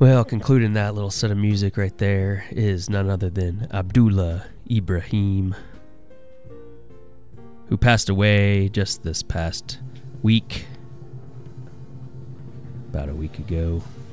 Well, concluding that little set of music right there is none other than Abdullah Ibrahim, who passed away just this past week, about a week ago.